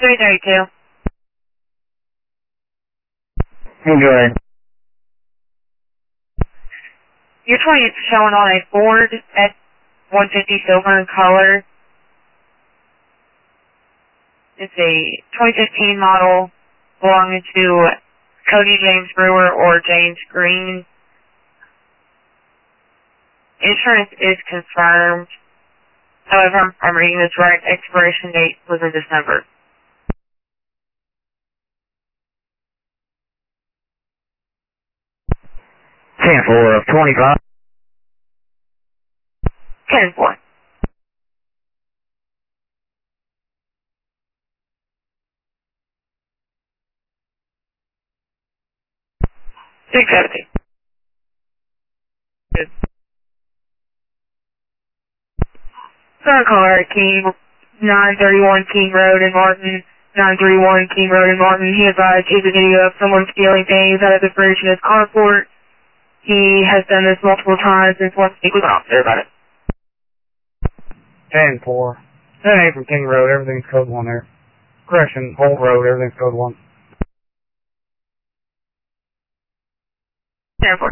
332. Go ahead. Your 20 is showing on a Ford F-150 silver in color. It's a 2015 model belonging to Cody James Brewer or James Green. Insurance is confirmed. However, I'm reading this right. Expiration date was in December. 10-4 of 25. 10-4. $670. Good. Current caller at King, 931 King Road in Martin, 931 King Road in Martin. He advised he has a video of someone stealing things out of the fridge in his carport. He has done this multiple times and wants to speak with an officer about it. 10-4. 10-8 from King Road, everything's code 1 there. Correction, Holt Road, everything's code 1. 10-4.